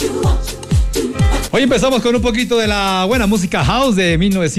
Hoy empezamos con un poquito de la buena música house de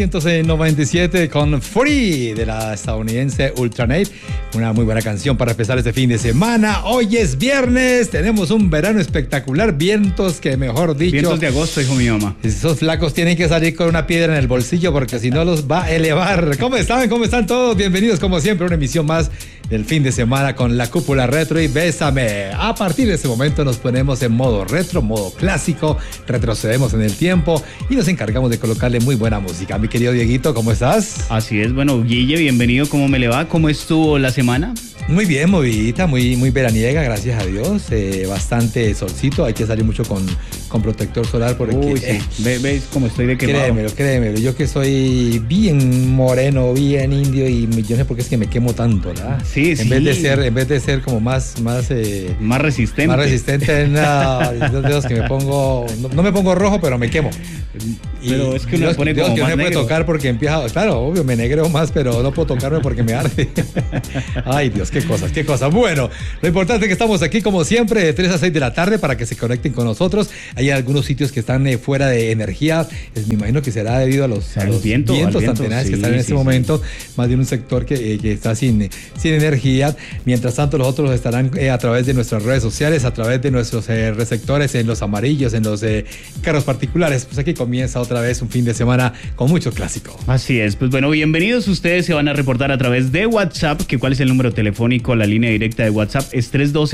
1997 con Free de la estadounidense Ultranate. Una muy buena canción para empezar este fin de semana. Hoy es viernes, tenemos un verano espectacular, vientos que mejor dicho... Vientos de agosto, dijo mi mamá. Esos flacos tienen que salir con una piedra en el bolsillo porque si no los va a elevar. ¿Cómo están? ¿Cómo están todos? Bienvenidos como siempre a una emisión más del fin de semana con la Cúpula Retro y Bésame. A partir de este momento nos ponemos en modo retro, modo clásico, retrocedemos en el tiempo y nos encargamos de colocarle muy buena música. Mi querido Dieguito, ¿cómo estás? Así es, bueno, Guille, bienvenido, ¿cómo me le va? ¿Cómo estuvo la semana? Muy bien, movidita, muy veraniega, gracias a Dios. Bastante solcito, hay que salir mucho con protector solar porque... Uy, sí. ¿Ves cómo estoy de quemado? Créemelo, yo que soy bien moreno, bien indio y yo no sé por qué es que me quemo tanto, ¿verdad? Sí. En vez de ser como más resistente. Más resistente, Dios, que me pongo, no me pongo rojo, pero me quemo. Pero es que uno Dios, pone Dios, como que más no me puede negro. tocar porque empieza, claro, obvio, me negreo más, pero no puedo tocarme porque me arde. Ay, Dios, qué cosas. Bueno, lo importante es que estamos aquí como siempre de 3 a 6 de la tarde para que se conecten con nosotros. Hay algunos sitios que están fuera de energía. Me imagino que será debido a los vientos antenales que están en este momento, más de un sector que está sin energía. Mientras tanto, los otros estarán a través de nuestras redes sociales, a través de nuestros receptores en los amarillos, en los carros particulares. Pues aquí comienza otra vez un fin de semana con mucho clásico. Así es, pues bueno, bienvenidos. Ustedes se van a reportar a través de WhatsApp, que cuál es el número telefónico, la línea directa de WhatsApp es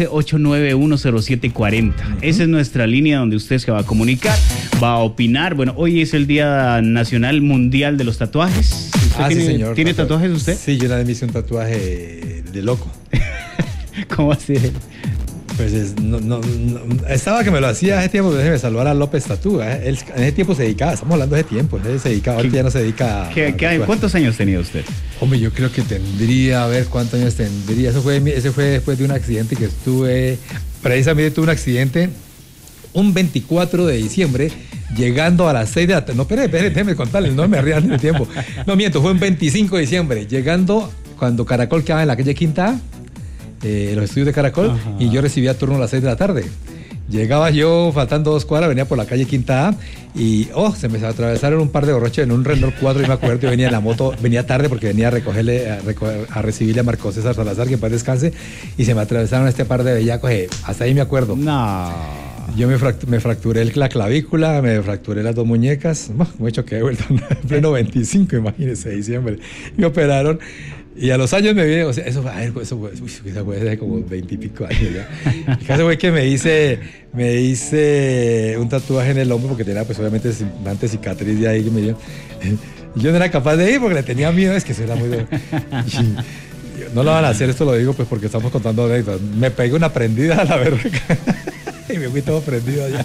312-891-0740. Esa es nuestra línea donde usted se va a comunicar, va a opinar. Bueno, hoy es el Día Nacional Mundial de los Tatuajes. Sí, señor. ¿Tiene tatuajes usted? Sí, yo una vez me hice un tatuaje de loco. ¿Cómo así? Pues estaba que me lo hacía hace tiempo, déjeme saludar a López Tatú. Él en ese tiempo se dedicaba, estamos hablando de ese tiempo, él se dedicaba, ahorita ya no se dedica ¿Cuántos años tenía usted? Hombre, yo creo que tendría, a ver cuántos años tendría. Ese fue después de un accidente que precisamente tuve un accidente un 24 de diciembre, llegando a las 6 de la tarde. No, espere, déjeme contarle, no me rían del tiempo. No miento, fue un 25 de diciembre, llegando cuando Caracol quedaba en la calle Quinta, los estudios de Caracol. Ajá. Y yo recibía turno a las 6 de la tarde. Llegaba yo, faltando 2 cuadras, venía por la calle Quinta A y se me atravesaron un par de borrachos en un Renault 4 y me acuerdo, yo venía en la moto, venía tarde porque venía a recibirle a Marco César Salazar, que en paz descanse, y se me atravesaron este par de bellacos, hasta ahí me acuerdo. No. Yo me fracturé la clavícula, me fracturé las 2 muñecas, me he hecho que he vuelto en pleno 25, imagínense, diciembre, me operaron. Y a los años me vi, o sea, eso fue hace como 20 y pico años ya. Ese fue que me hice un tatuaje en el hombro porque tenía pues obviamente bastante cicatriz de ahí que me dio. Yo no era capaz de ir porque le tenía miedo, es que eso era muy duro. No lo van a hacer, esto lo digo pues porque estamos contando anécdotas. Me pegué una prendida a la verga. Y me fui todo prendido allá.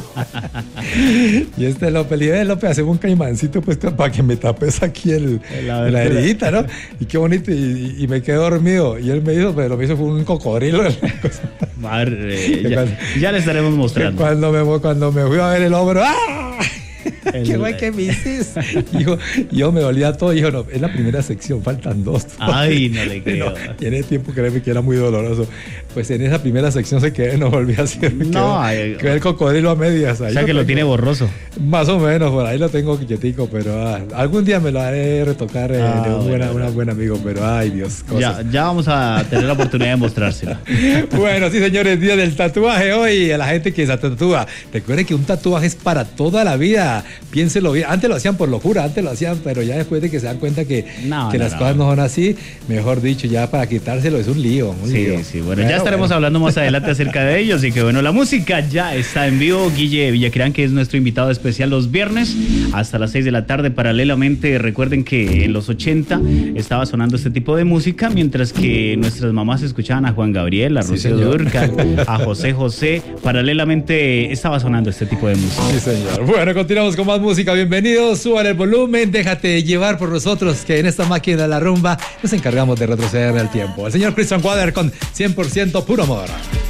Y López, hacemos un caimancito pues para que me tapes aquí la heridita, ¿no? Y qué bonito, y me quedé dormido. Y él me hizo, pero lo que hizo fue un cocodrilo. Madre, ya le estaremos mostrando. Cuando me fui a ver el hombro, ¡ah! ¿Qué güey que me hiciste? Yo me dolía todo. Dijo, no, es la primera sección, faltan 2. Ay, no le creo. Y en ese tiempo, créeme que era muy doloroso. Pues en esa primera sección no volví a hacer. Quedó el cocodrilo a medias. Ahí o sea que lo tiene borroso. Más o menos, por ahí lo tengo quietico, pero algún día me lo haré retocar de un buen amigo, pero ay Dios. Ya vamos a tener la oportunidad de mostrársela. Bueno, sí señores, día del tatuaje hoy. A la gente que se tatúa, recuerden que un tatuaje es para toda la vida. Piénselo bien. Antes lo hacían por locura, pero ya después de que se dan cuenta que las cosas no son así, mejor dicho, ya para quitárselo es un lío. Sí, bueno, ya estaremos hablando más adelante acerca de ellos. Y que bueno, la música ya está en vivo. Guille Villaquirán, que es nuestro invitado especial los viernes hasta las 6 de la tarde. Paralelamente, recuerden que en los 80 estaba sonando este tipo de música, mientras que nuestras mamás escuchaban a Juan Gabriel, a Rocío Dúrcal, a José José. Paralelamente estaba sonando este tipo de música. Sí, señor. Bueno, continuamos con más música. Bienvenidos, suban el volumen, déjate llevar por nosotros, que en esta máquina de la rumba nos encargamos de retroceder en el tiempo. El señor Christian Water con 100% puro amor.